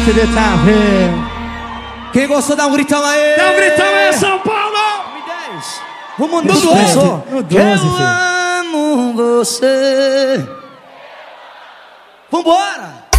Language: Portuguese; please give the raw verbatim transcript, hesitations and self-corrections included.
Direto de Itape. Quem gostou, dá um gritão aí. Dá um gritão aí, São Paulo. Vamos no doze. No doze, Eu filho. amo você. Vambora.